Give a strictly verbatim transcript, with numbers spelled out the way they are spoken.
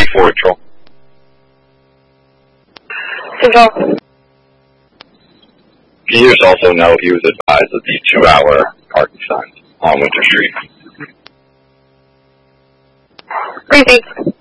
four Control. Control. Peters also know he was advised of the two-hour parking signs on Winter Street. Briefing.